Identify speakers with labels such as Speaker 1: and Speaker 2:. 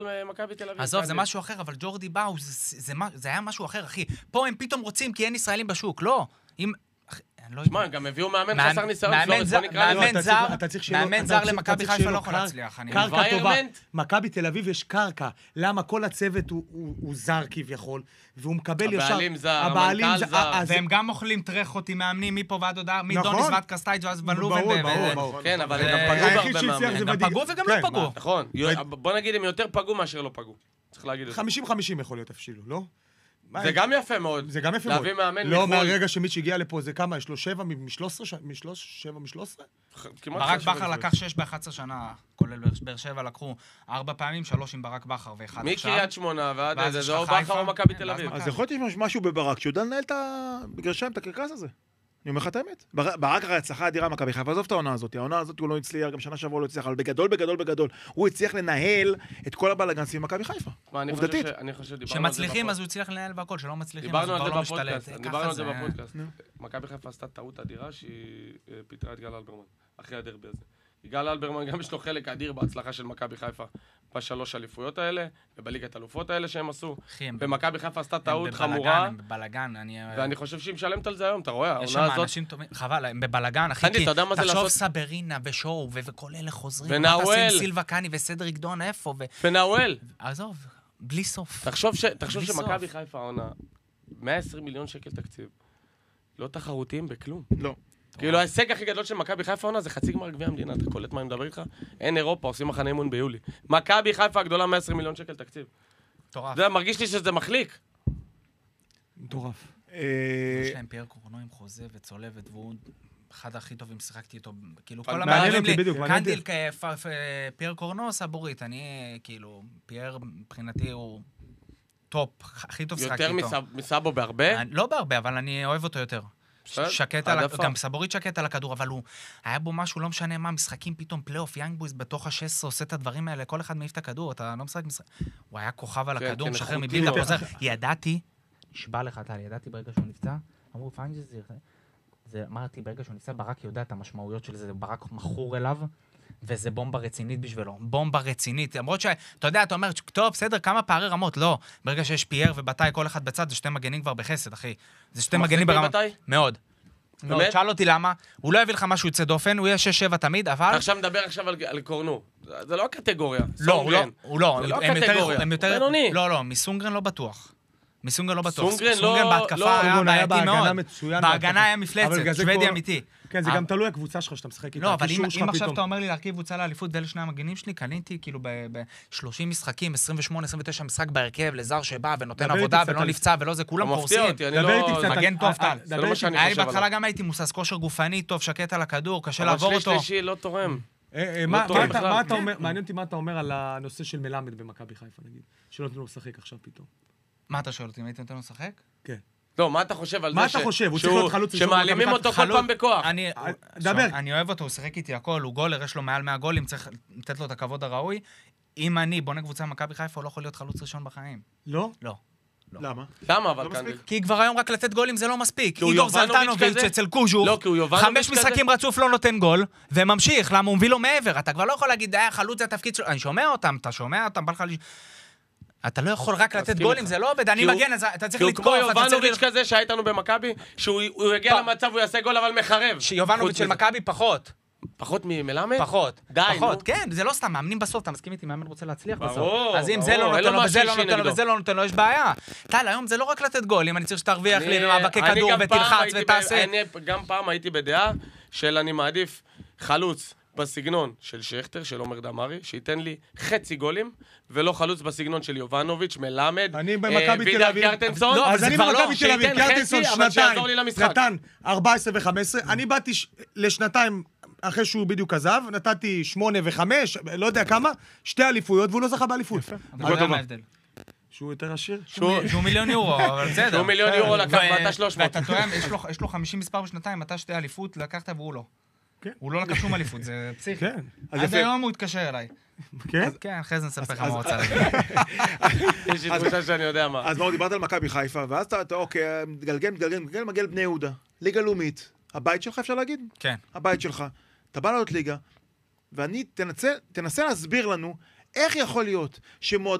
Speaker 1: מכבי תל אביב.
Speaker 2: עזוב, זה משהו אחר, אבל ג'ורדי באו, זה היה משהו אחר, אחי. פה הם פתאום רוצים, כי אין ישראלים בשוק. לא.
Speaker 1: שמע, הם גם הביאו מאמן חסר ניסיון.
Speaker 2: מאמן זר למכבי חיפה לא יכול להצליח.
Speaker 3: קרקע טובה. מכבי תל אביב יש קרקע. למה כל הצוות הוא זר כביכול, והוא מקבל ישר...
Speaker 1: הבעלים זר,
Speaker 2: והם גם אוכלים טרחות עם מאמנים מפה ועד הודעה, מדוניס ועד קסטייג' ואז ולובן.
Speaker 1: כן, אבל הם גם פגעו בהרבה מאמנים.
Speaker 2: הם גם פגעו וגם לא פגעו.
Speaker 1: נכון. בוא נגיד, הם יותר פגעו מאשר לא פגעו. צריך להגיד את זה.
Speaker 3: 50-50 יכול להיות אפילו, לא?
Speaker 1: זה גם יפה מאוד.
Speaker 3: זה גם יפה מאוד.
Speaker 1: להביא מאמן
Speaker 3: לא, מהרגע שמיץ' הגיע לפה, זה כמה? יש לו 7 מ-13? 7 מ-13?
Speaker 2: ברק בכר לקח 6 ב-11 שנה, כולל באר שבע לקחו 4 פעמים, 3 עם ברק בכר ו1 עכשיו.
Speaker 1: מקריית שמונה ועד איזה, זה או בכר או מכבי תל אביב.
Speaker 4: אז יכול להיות משהו בברק, שיודע לנהל בגרשיים את הקרקס הזה. אני אומר לך את האמת. ברק הרי הצלחה אדירה מכבי חיפה, עזוב את העונה הזאת. העונה הזאת הוא לא הצליח, גם שנה שעברה לא הצליח, אבל בגדול, הוא הצליח לנהל את כל הבלגן סביב מכבי חיפה. עובדתית.
Speaker 2: שמצליחים אז הוא הצליח לנהל והכל, שלא מצליחים אז הוא כבר לא משתלט.
Speaker 1: דיברנו על זה בפודקאסט. מכבי חיפה עשתה טעות אדירה שהיא פיטרה את גל אלברמן, אחרי הדרבי הזה. גל אלברמן גם יש לו חלק אדיר בהצלחה של מכבי חיפה בשלוש אליפויות האלה, ובליגת האלופות האלה שהם עשו. ומכבי חיפה עשתה טעות חמורה.
Speaker 2: הם בבלגן,
Speaker 1: ואני חושב שהיא משלמת על זה היום, אתה רואה?
Speaker 2: יש שם אנשים טובים, חבל, הם בבלגן, אחי, כי תחשוב סברינה ושואו, וכל אלה חוזרים.
Speaker 1: ונאואל.
Speaker 2: סילבה קני וסדריק דון, איפה?
Speaker 1: ונאואל.
Speaker 2: עזוב, בלי סוף.
Speaker 1: תחשוב שמכבי חיפה עונה 120 מיליון שקל תקציב. לא תחרותיים בכלום.
Speaker 4: לא.
Speaker 1: כאילו ההישג הכי גדול של מכבי חיפה עונה זה חצי גמר גביע המדינה, אתה קולט מה אני מדבר איתך? אין אירופה, עושים מחנה אימון ביולי. מכבי חיפה הגדולה 120 מיליון שקל תקציב.
Speaker 2: מטורף.
Speaker 1: זה מרגיש לי שזה מחליק.
Speaker 3: מטורף.
Speaker 2: יש להם פייר קורנו עם חוזה וצולבת, והוא אחד הכי טובים, שיחקתי איתו, כאילו כל המערבים לי, קנדיל פייר קורנו סבורית, אני כאילו, פייר מבחינתי הוא טופ, הכי טוב שיחקתי איתו.
Speaker 1: יותר מסאבו בהרבה?
Speaker 2: לא בהרבה, אבל אני אוהב אותו יותר. שקט על, גם סבורית שקט על הכדור, אבל הוא, היה בו משהו, לא משנה מה, משחקים פתאום, פלייאוף, יאנג בויז בתוך ה-16, עושה את הדברים האלה, כל אחד מעיף את הכדור, אתה לא משחק, הוא היה כוכב על הכדור, משחרר מבלדה, חוזר, ידעתי, נשבע לך טל, ידעתי ברגע שהוא נפצע, אמרו, אמרתי, ברגע שהוא נפצע, ברק יודע את המשמעויות של זה, ברק מכור אליו, וזה בומבה רצינית בשבילו, בומבה רצינית, למרות שאתה יודע, אתה אומר, טוב, בסדר, כמה פערי רמות, לא, ברגע שיש פייר ובתאי, כל אחד בצד, זה שתי מגנים כבר בחסד, אחי. זה שתי מגנים ברמה. מאוד. שאל אותי למה, הוא לא יביא לך משהו יוצא דופן, הוא יהיה 6-7 תמיד, אבל...
Speaker 1: עכשיו מדבר עכשיו על קורנו, זה לא הקטגוריה.
Speaker 2: לא, הוא לא,
Speaker 1: הם יותר...
Speaker 2: לא, מסונגרן לא בטוח. מסונגרן לא בטוח.
Speaker 1: סונגרן
Speaker 2: בהתקפה היה בעייתי מאוד. בהגנה היה מפלצת, שוודי אמיתי.
Speaker 3: כן, זה גם תלוי הקבוצה שלך שאתה משחק איתה.
Speaker 2: לא, אבל אם עכשיו אתה אומר לי להרכיב קבוצה לאליפות ואלה שני המגנים שלי, קניתי כאילו ב-30 משחקים, 28-29 משחק בהרכב, לזר שבא ונותן עבודה ולא נפצע ולא זה, כולם קורסים. מגן טוב טל. אני בהתחלה גם הייתי מוסס כושר גופני טוב, שקט על הכדור, קשה לעבור אותו.
Speaker 1: אבל שלישי לא תורם.
Speaker 3: מעניין אותי מה אתה אומר על הנושא של מלמד במכבי חיפה, נגיד, שלא נתנו לו לשחק עכשיו פתאום.
Speaker 2: מה אתה שואל אותי, אם הייתי נותן לו לשחק?
Speaker 3: כן.
Speaker 1: לא, מה אתה חושב על זה?
Speaker 3: מה אתה חושב? הוא צריך להיות חלוץ ראשון.
Speaker 1: שמעלימים אותו כל פעם בכוח.
Speaker 2: אני אוהב אותו, הוא שחק איתי הכל, הוא גולר, יש לו מעל 100 גולים, צריך לתת לו את הכבוד הראוי. אם אני בונה קבוצה במכבי חיפה, הוא לא יכול להיות חלוץ ראשון בחיים.
Speaker 3: לא?
Speaker 2: לא.
Speaker 4: למה?
Speaker 1: למה אבל קנדיל?
Speaker 2: כי כבר היום רק לתת גולים זה לא מספיק. איגור זלטנוביץ' אצל קוז'וך, 5 משחקים רצוף לא נותן גול, וממשיך, למה הוא מביא לו מעבר. אתה כבר לא יכול להגיד, חלוץ זה התפקיד שלו. אני שומע אותם, אתה שומע אותם, בא לך אתה לא יכול רק לתת גולים, זה לא עובד, אני מגן, אז אתה צריך לתקוף,
Speaker 1: כמו יובנוביץ' כזה שהיה איתנו במכבי, שהוא יגיע למצב, הוא יעשה גול, אבל מחרב.
Speaker 2: שיובנוביץ' של מכבי פחות.
Speaker 1: פחות ממלמד?
Speaker 2: פחות.
Speaker 1: די,
Speaker 2: פחות, כן, זה לא סתם, מאמנים בסוף, אתה מסכים איתי, מאמן רוצה להצליח בסוף.
Speaker 1: ברור,
Speaker 2: אז אם זה לא נותן לו, וזה לא נותן לו, וזה לא נותן לו, יש בעיה. טל, היום זה לא רק לתת גול, אם אני צריך שתרוויח לי במאבקי כדור ותלחץ ותעשה.
Speaker 1: אני גם פעם הייתי בדעה של אני מעדיף חלוץ בסגנון של שכטר, של עומר דמרי, שייתן לי חצי גולים, ולא חלוץ בסגנון של יובנוביץ', מלמד, וידר קרטנסון.
Speaker 3: אז אני במכבי תל אביב, קרטנסון נתן 14 ו-15, אני באתי לשנתיים אחרי שהוא בדיוק עזב, נתתי 8 ו-5, לא יודע כמה, 2 אליפויות, והוא לא זכה באליפות.
Speaker 2: אבל זה מה ההבדל.
Speaker 3: שהוא יותר עשיר?
Speaker 2: שהוא מיליון יורו, אבל בסדר.
Speaker 1: שהוא מיליון יורו לקח, ואתה 300.
Speaker 2: ואתה טועם, יש לו 50 מספר בשנתיים, אתה 2 אליפות, לקחת והוא לא. הוא לא לקח שום אליפות, זה פסיכי. עד היום הוא התקשר אליי.
Speaker 3: כן?
Speaker 2: כן, אחרי זה נספר לך מה הוא רוצה להגיד.
Speaker 1: יש לי תחושה שאני יודע מה.
Speaker 4: אז בואו, דיברת על מכבי חיפה, ואז אתה, אוקיי, גלגל, מגיע לבני יהודה. ליגה לאומית. הבית שלך, אפשר להגיד?
Speaker 2: כן.
Speaker 4: הבית שלך. אתה בא לעלות ליגה, ואני, תנסה להסביר לנו איך יכול להיות שמועדון